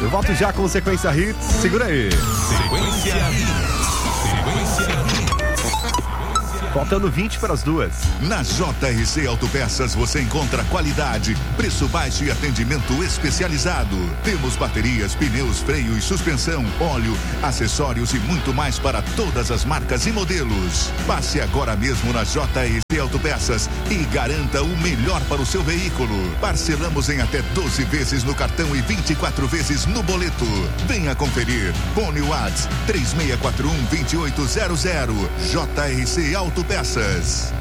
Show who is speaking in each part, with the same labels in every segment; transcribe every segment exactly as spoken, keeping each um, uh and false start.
Speaker 1: Eu volto já com Sequência Hits. Segura aí.
Speaker 2: Sequência Hits. Sequência Hits.
Speaker 1: Faltando vinte para as duas.
Speaker 3: Na J R C Autopeças você encontra qualidade, preço baixo e atendimento especializado. Temos baterias, pneus, freio e suspensão, óleo, acessórios e muito mais para todas as marcas e modelos. Passe agora mesmo na J R C Autopeças e garanta o melhor para o seu veículo. Parcelamos em até doze vezes no cartão e vinte e quatro vezes no boleto. Venha conferir. Fone Whats três seis quatro um, dois oito zero zero. J R C Autopeças. Peças.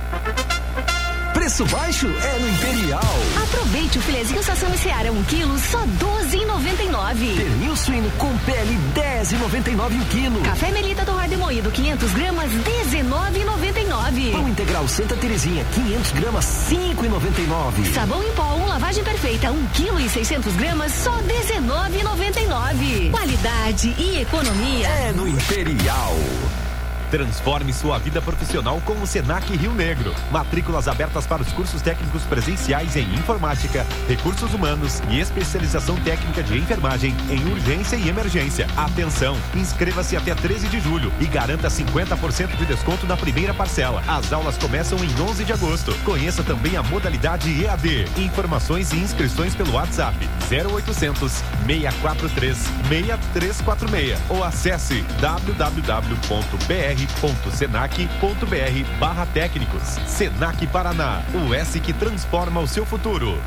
Speaker 4: Preço baixo é no Imperial.
Speaker 5: Aproveite o filezinho Sassami Seara um quilo, só doze reais e noventa e nove centavos.
Speaker 4: Pernil suíno com pele, dez reais e noventa e nove centavos o quilo.
Speaker 5: Café Melita torrado moído, quinhentas gramas, dezenove reais e noventa e nove centavos.
Speaker 4: Pão integral Santa Terezinha, quinhentas gramas, cinco reais e noventa e nove centavos.
Speaker 5: Sabão em pó, um lavagem perfeita, um quilo e seiscentas gramas, só dezenove reais e noventa e nove centavos. Qualidade e economia
Speaker 4: é no Imperial.
Speaker 1: Transforme sua vida profissional com o Senac Rio Negro. Matrículas abertas para os cursos técnicos presenciais em informática, recursos humanos e especialização técnica de enfermagem em urgência e emergência. Atenção! Inscreva-se até treze de julho e garanta cinquenta por cento de desconto na primeira parcela. As aulas começam em onze de agosto. Conheça também a modalidade E A D. Informações e inscrições pelo WhatsApp zero oitocentos, seis quatro três, seis três quatro seis ou acesse w w w ponto b r ponto senac ponto b r barra técnicos. Senac Paraná, o S que transforma o seu futuro.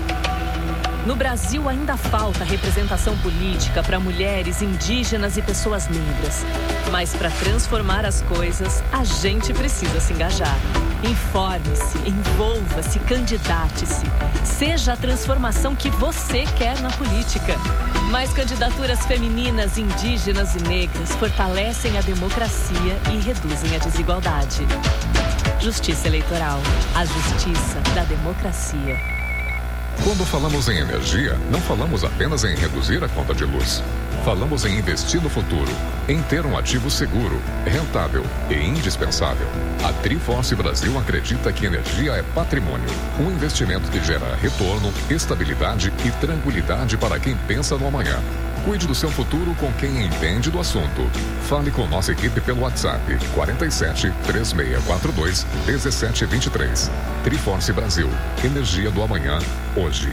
Speaker 6: No Brasil ainda falta representação política para mulheres, indígenas e pessoas negras. Mas para transformar as coisas, a gente precisa se engajar. Informe-se, envolva-se, candidate-se. Seja a transformação que você quer na política. Mais candidaturas femininas, indígenas e negras fortalecem a democracia e reduzem a desigualdade. Justiça Eleitoral. A justiça da democracia.
Speaker 7: Quando falamos em energia, não falamos apenas em reduzir a conta de luz. Falamos em investir no futuro, em ter um ativo seguro, rentável e indispensável. A Triforce Brasil acredita que energia é patrimônio, um investimento que gera retorno, estabilidade e tranquilidade para quem pensa no amanhã. Cuide do seu futuro com quem entende do assunto. Fale com nossa equipe pelo WhatsApp quarenta e sete, três seis quatro dois, um sete dois três. Triforce Brasil. Energia do amanhã, hoje.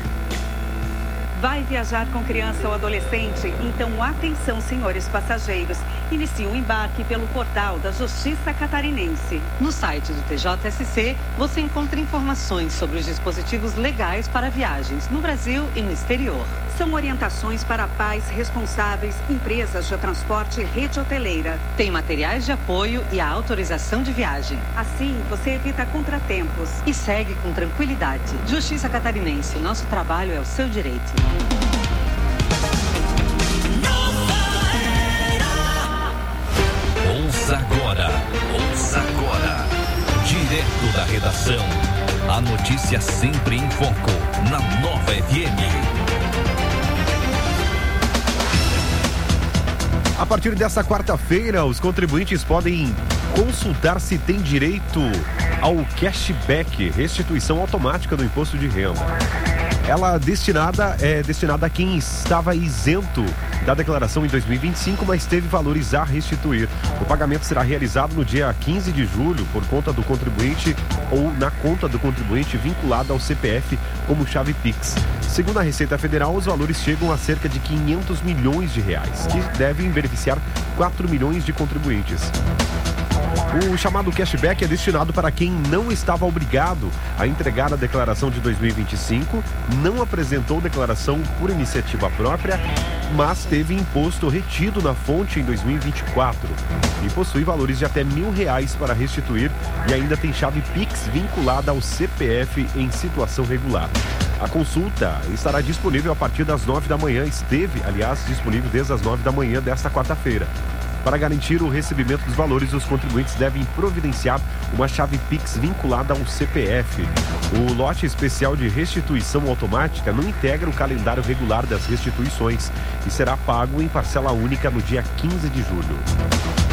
Speaker 8: Vai viajar com criança ou adolescente? Então atenção, senhores passageiros. Inicie o embarque pelo portal da Justiça Catarinense. No site do T J S C, você encontra informações sobre os dispositivos legais para viagens no Brasil e no exterior. São orientações para pais responsáveis, empresas de transporte e rede hoteleira. Tem materiais de apoio e a autorização de viagem. Assim, você evita contratempos e segue com tranquilidade. Justiça Catarinense, nosso trabalho é o seu direito.
Speaker 2: Ouça agora, ouça agora. Direto da redação. A notícia sempre em foco, na Nova F M.
Speaker 1: A partir desta quarta-feira, os contribuintes podem consultar se tem direito ao cashback, restituição automática do imposto de renda. Ela destinada, é destinada a quem estava isento da declaração em dois mil e vinte e cinco, mas teve valores a restituir. O pagamento será realizado no dia quinze de julho por conta do contribuinte ou na conta do contribuinte vinculada ao C P F como chave Pix. Segundo a Receita Federal, os valores chegam a cerca de quinhentos milhões de reais, que devem beneficiar quatro milhões de contribuintes. O chamado cashback é destinado para quem não estava obrigado a entregar a declaração de dois mil e vinte e cinco, não apresentou declaração por iniciativa própria, mas teve imposto retido na fonte em dois mil e vinte e quatro e possui valores de até mil reais para restituir e ainda tem chave Pix vinculada ao C P F em situação regular. A consulta estará disponível a partir das nove da manhã, esteve, aliás, disponível desde as nove da manhã desta quarta-feira. Para garantir o recebimento dos valores, os contribuintes devem providenciar uma chave Pix vinculada ao C P F. O lote especial de restituição automática não integra o calendário regular das restituições e será pago em parcela única no dia quinze de julho.